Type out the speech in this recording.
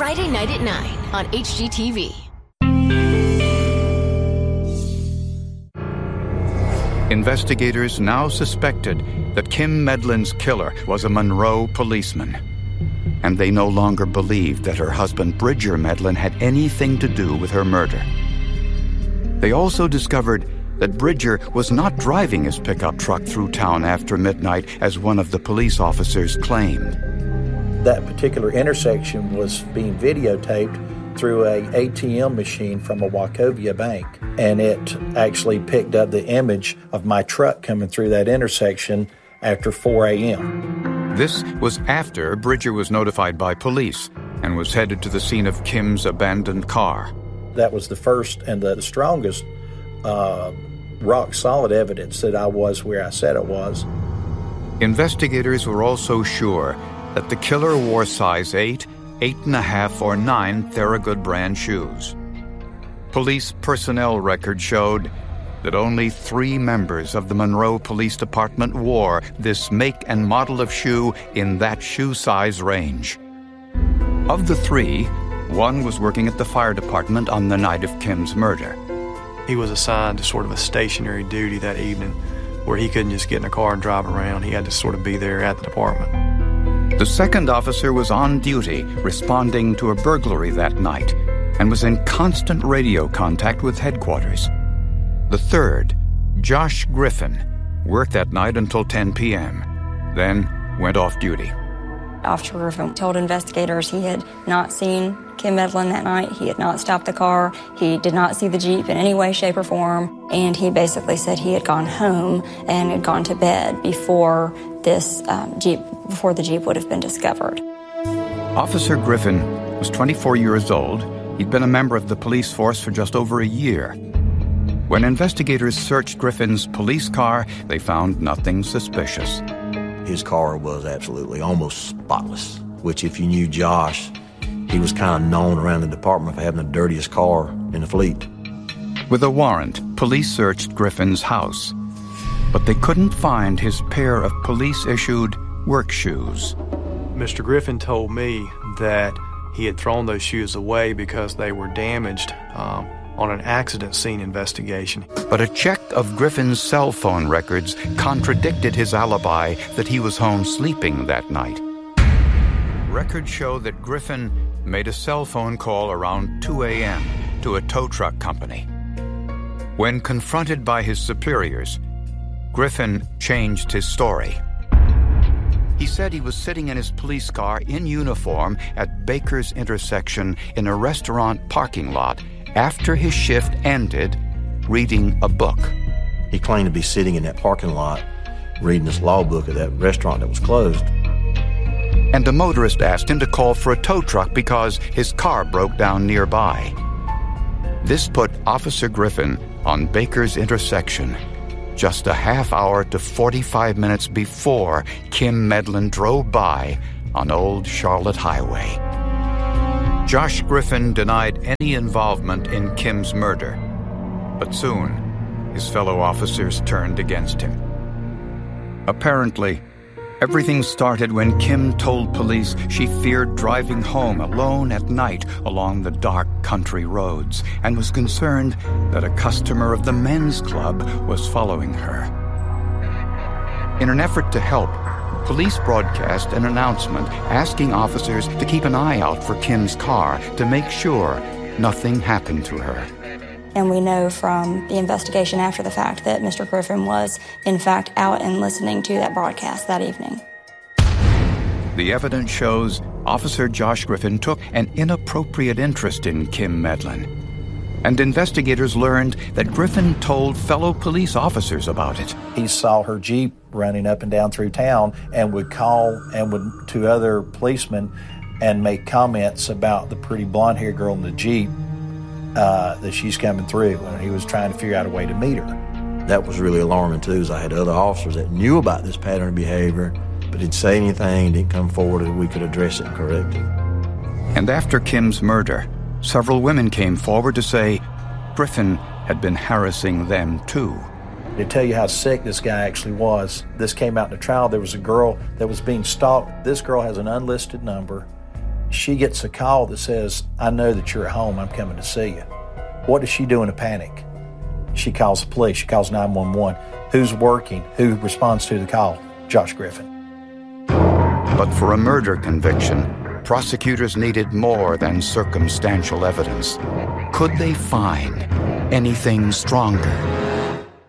Friday night at 9 on HGTV. Investigators now suspected that Kim Medlin's killer was a Monroe policeman. And they no longer believed that her husband Bridger Medlin had anything to do with her murder. They also discovered that Bridger was not driving his pickup truck through town after midnight as one of the police officers claimed. That particular intersection was being videotaped through a ATM machine from a Wachovia bank, and it actually picked up the image of my truck coming through that intersection after 4 a.m. This was after Bridger was notified by police and was headed to the scene of Kim's abandoned car. That was the first and the strongest rock-solid evidence that I was where I said I was. Investigators were also sure that the killer wore size 8, 8.5, or 9 Thorogood brand shoes. Police personnel records showed that only 3 members of the Monroe Police Department wore this make and model of shoe in that shoe size range. Of the 3, one was working at the fire department on the night of Kim's murder. He was assigned to sort of a stationary duty that evening where he couldn't just get in a car and drive around. He had to sort of be there at the department. The second officer was on duty responding to a burglary that night and was in constant radio contact with headquarters. The third, Josh Griffin, worked that night until 10 p.m., then went off duty. Officer Griffin told investigators he had not seen Kim Medlin that night. He had not stopped the car. He did not see the Jeep in any way, shape, or form. And he basically said he had gone home and had gone to bed before before the Jeep would have been discovered. Officer Griffin was 24 years old. He'd been a member of the police force for just over a year. When investigators searched Griffin's police car, they found nothing suspicious. His car was absolutely almost spotless, which if you knew Josh, he was kind of known around the department for having the dirtiest car in the fleet. With a warrant, police searched Griffin's house, but they couldn't find his pair of police-issued work shoes. Mr. Griffin told me that he had thrown those shoes away because they were damaged on an accident scene investigation. But a check of Griffin's cell phone records contradicted his alibi that he was home sleeping that night. Records show that Griffin made a cell phone call around 2 a.m. to a tow truck company. When confronted by his superiors, Griffin changed his story. He said he was sitting in his police car in uniform at Baker's intersection in a restaurant parking lot after his shift ended, reading a book. He claimed to be sitting in that parking lot reading this law book at that restaurant that was closed. And a motorist asked him to call for a tow truck because his car broke down nearby. This put Officer Griffin on Baker's intersection just a half hour to 45 minutes before Kim Medlin drove by on Old Charlotte Highway. Josh Griffin denied any involvement in Kim's murder, but soon his fellow officers turned against him. Apparently, everything started when Kim told police she feared driving home alone at night along the dark country roads and was concerned that a customer of the men's club was following her. In an effort to help, police broadcast an announcement asking officers to keep an eye out for Kim's car to make sure nothing happened to her. And we know from the investigation after the fact that Mr. Griffin was, in fact, out and listening to that broadcast that evening. The evidence shows Officer Josh Griffin took an inappropriate interest in Kim Medlin. And investigators learned that Griffin told fellow police officers about it. He saw her Jeep running up and down through town and would call to other policemen and make comments about the pretty blonde-haired girl in the Jeep that she's coming through, and he was trying to figure out a way to meet her. That was really alarming, too, as I had other officers that knew about this pattern of behavior, but didn't say anything, didn't come forward, and we could address it and correct it. And after Kim's murder, several women came forward to say Griffin had been harassing them, too. To tell you how sick this guy actually was, this came out in the trial. There was a girl that was being stalked. This girl has an unlisted number. She gets a call that says, I know that you're at home. I'm coming to see you. What does she do in a panic? She calls the police. She calls 911. Who's working? Who responds to the call? Josh Griffin. But for a murder conviction, prosecutors needed more than circumstantial evidence. Could they find anything stronger?